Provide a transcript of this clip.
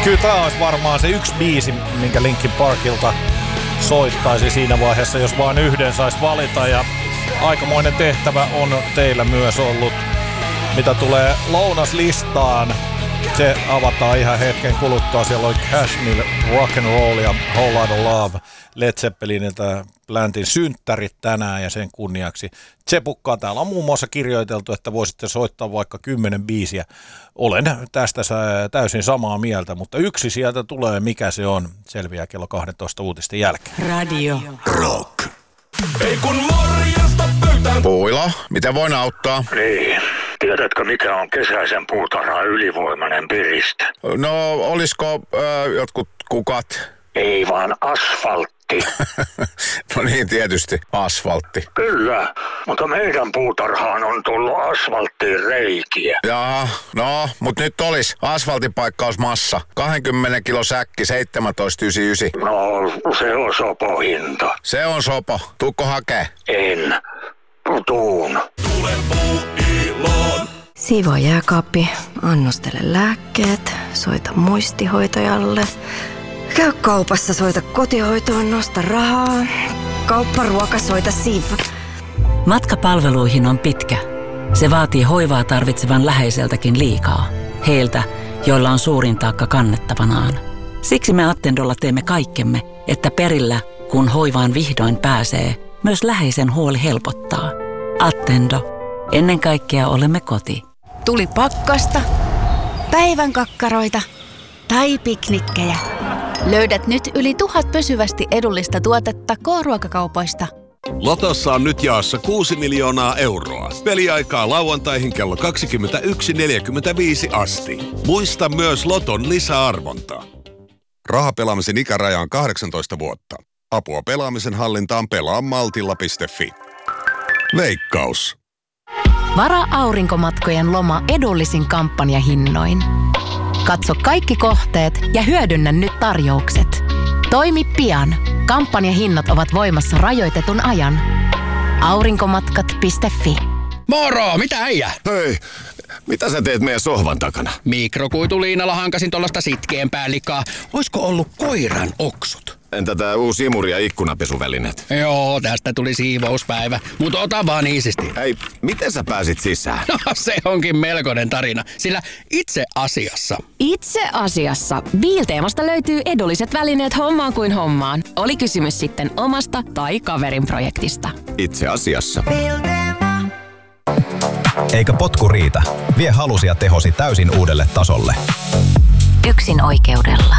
Kyllä tää olisi varmaan se yksi biisi, minkä Linkin Parkilta soittaisi siinä vaiheessa, jos vaan yhden saisi valita. Ja aikamoinen tehtävä on teillä myös ollut, mitä tulee lounaslistaan. Se avataan ihan hetken kuluttua. Siellä oli Cashmere, Rock and Roll ja Whole Lotta Love. Led Zeppeliniltä Plantin synttärit tänään ja sen kunniaksi. Tsepukkaa täällä on muun muassa kirjoiteltu, että voisitte soittaa vaikka 10 biisiä. Olen tästä täysin samaa mieltä, mutta yksi sieltä tulee, mikä se on, selviää kello 12 uutisten jälkeen. Radio Rock. Ei kun morjesta pöytään. Puila, miten voin auttaa? Niin. Tiedätkö, mikä on kesäisen puutarhan ylivoimainen piriste? No, olisiko jotkut kukat? Ei vaan asfaltti. No niin, tietysti. Asfaltti. Kyllä, mutta meidän puutarhaan on tullut asfalttiin reikiä. Jaa, no, mut nyt olis asfaltipaikkausmassa. 20 kilo säkki, 17,99. No, se on sopohinta. Se on sopo. Tuukko hakee? En. Tuun. Tule Puuiloon. Siivoo jääkaappi, annostele lääkkeet, soita muistihoitajalle. Käy kaupassa, soita kotihoitoon, nosta rahaa. Kaupparuoka, soita siiva. Matka palveluihin on pitkä. Se vaatii hoivaa tarvitsevan läheiseltäkin liikaa. Heiltä, joilla on suurin taakka kannettavanaan. Siksi me Attendolla teemme kaikkemme, että perillä, kun hoivaan vihdoin pääsee, myös läheisen huoli helpottaa. Attendo. Ennen kaikkea olemme koti. Tuli pakkasta, päivän kakkaroita tai piknikkejä. Löydät nyt yli 1000 pysyvästi edullista tuotetta K-ruokakaupoista. Lotossa on nyt jaossa 6 miljoonaa euroa. Peliaikaa lauantaihin kello 21.45 asti. Muista myös Loton lisäarvontaa. Rahapelaamisen ikäraja on 18 vuotta. Apua pelaamisen hallintaan pelaamaltilla.fi. Veikkaus. Varaa aurinkomatkojen loma edullisin kampanjahinnoin. Katso kaikki kohteet ja hyödynnä nyt tarjoukset. Toimi pian. Kampanjahinnat ovat voimassa rajoitetun ajan. Aurinkomatkat.fi. Moro, mitä äijä? Hei, mitä sä teet meidän sohvan takana? Mikrokuituliinalla hankasin tuollaista sitkeämpää likaa. Oisko ollut koiran oksut? Entä tää uusi imuri ja ikkunapesuvälineet? Joo, tästä tuli siivouspäivä, mutta ota vaan iisisti. Hei, miten sä pääsit sisään? No se onkin melkoinen tarina, sillä itse asiassa Biilteemasta löytyy edulliset välineet hommaan kuin hommaan. Oli kysymys sitten omasta tai kaverin projektista. Itse asiassa. Eikä potku riitä. Vie halusi ja tehosi täysin uudelle tasolle. Yksin oikeudella.